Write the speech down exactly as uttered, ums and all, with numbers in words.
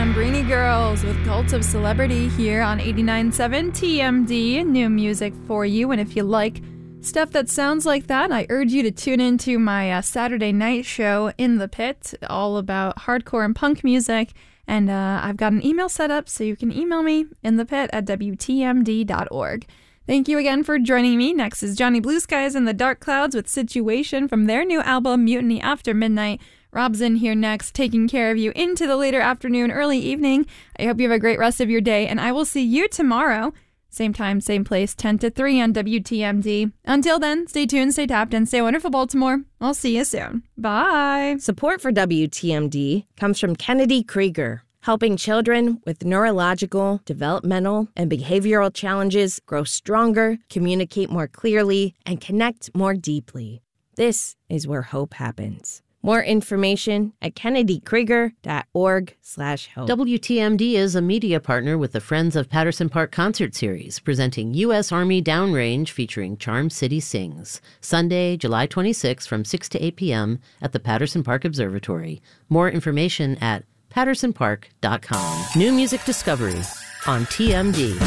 Lambrini Girls with Cult of Celebrity here on eighty-nine point seven T M D. New music for you, and if you like stuff that sounds like that, I urge you to tune into my uh, Saturday night show, In the Pit, all about hardcore and punk music. And uh, I've got an email set up, so you can email me, inthepit at W T M D dot org. Thank you again for joining me. Next is Johnny Blue Skies and the Dark Clouds with Situation from their new album, Mutiny After Midnight. Rob's in here next, taking care of you into the later afternoon, early evening. I hope you have a great rest of your day, and I will see you tomorrow. Same time, same place, ten to three on W T M D. Until then, stay tuned, stay tapped, and stay wonderful, Baltimore. I'll see you soon. Bye. Support for W T M D comes from Kennedy Krieger, helping children with neurological, developmental, and behavioral challenges grow stronger, communicate more clearly, and connect more deeply. This is where hope happens. More information at kennedykrieger.org slash hope. W T M D is a media partner with the Friends of Patterson Park concert series, presenting U S Army Downrange featuring Charm City Sings, Sunday, July twenty-sixth from six to eight p.m. at the Patterson Park Observatory. More information at patterson park dot com. New music discovery on T M D.